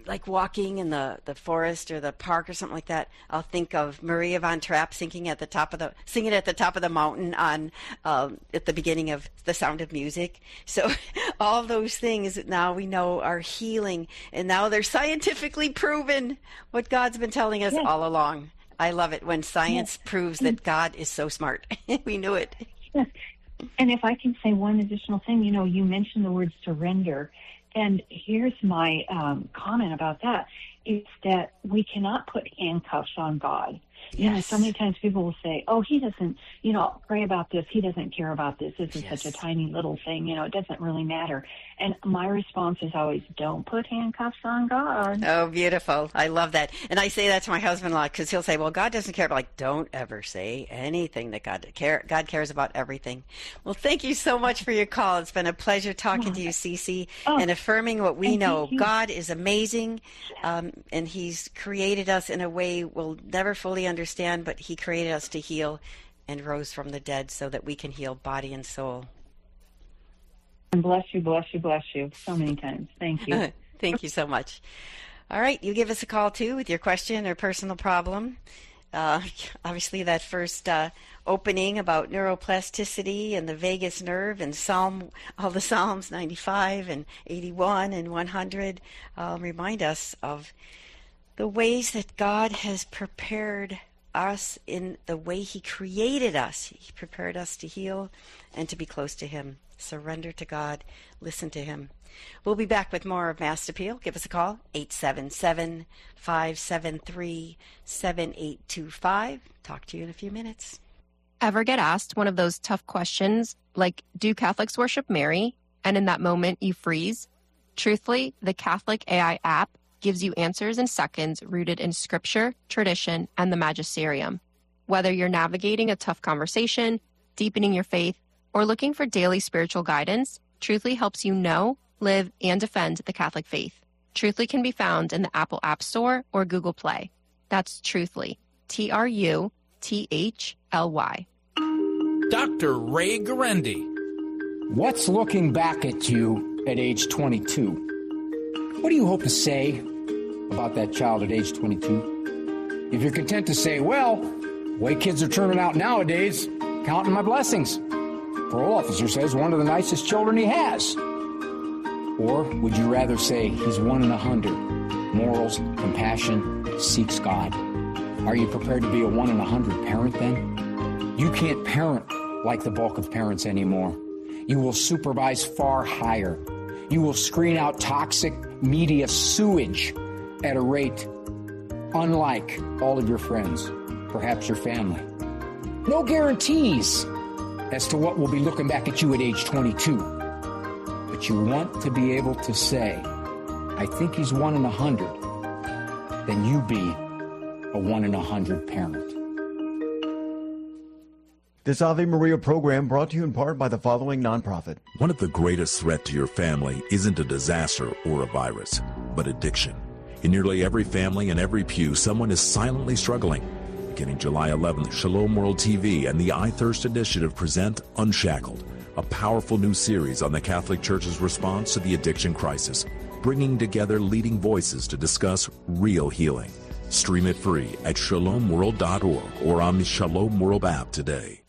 like walking in the forest or the park or something like that, I'll think of Maria von Trapp singing at the top of the mountain on at the beginning of The Sound of Music. So all those things now we know are healing, and now they're scientifically proven, what God's been telling us all along. I love it when science proves that God is so smart. We knew it. Yes. And if I can say one additional thing, you mentioned the word surrender. And here's my comment about that, is that we cannot put handcuffs on God. Yes. So many times people will say, oh, he doesn't, pray about this. He doesn't care about this. This is such a tiny little thing. It doesn't really matter. And my response is always, don't put handcuffs on God. Oh, beautiful. I love that. And I say that to my husband a lot because he'll say, well, God doesn't care. But don't ever say anything that God cares about everything. Well, thank you so much for your call. It's been a pleasure talking to you, Cece, and affirming what we know. God is amazing, and he's created us in a way we'll never fully understand, but he created us to heal and rose from the dead so that we can heal body and soul. And bless you so many times. Thank you. Thank you so much. All right, you give us a call too with your question or personal problem. Obviously that first opening about neuroplasticity and the vagus nerve and all the Psalms 95 and 81 and 100 remind us of the ways that God has prepared us in the way he created us. He prepared us to heal and to be close to him. Surrender to God. Listen to him. We'll be back with more of Mass Appeal. Give us a call, 877-573-7825. Talk to you in a few minutes. Ever get asked one of those tough questions like, do Catholics worship Mary? And in that moment you freeze? Truthfully, the Catholic AI app gives you answers in seconds rooted in scripture, tradition, and the magisterium. Whether you're navigating a tough conversation, deepening your faith, or looking for daily spiritual guidance, Truthfully helps you know, live, and defend the Catholic faith. Truthfully can be found in the Apple App Store or Google Play. That's Truthfully, Truthly. Dr. Ray Guarendi. What's looking back at you at age 22? What do you hope to say about that child at age 22? If you're content to say, well, the way kids are turning out nowadays, counting my blessings. Parole officer says one of the nicest children he has. Or would you rather say he's 1 in 100? Morals, compassion, seeks God. Are you prepared to be a 1 in 100 parent then? You can't parent like the bulk of parents anymore. You will supervise far higher. You will screen out toxic media sewage at a rate unlike all of your friends, perhaps your family. No guarantees as to what will be looking back at you at age 22. But you want to be able to say, I think he's 1 in 100, then you be a 1 in 100 parent. This Ave Maria program brought to you in part by the following nonprofit. One of the greatest threats to your family isn't a disaster or a virus, but addiction. In nearly every family and every pew, someone is silently struggling. Beginning July 11th, Shalom World TV and the iThirst Initiative present Unshackled, a powerful new series on the Catholic Church's response to the addiction crisis, bringing together leading voices to discuss real healing. Stream it free at shalomworld.org or on the Shalom World app today.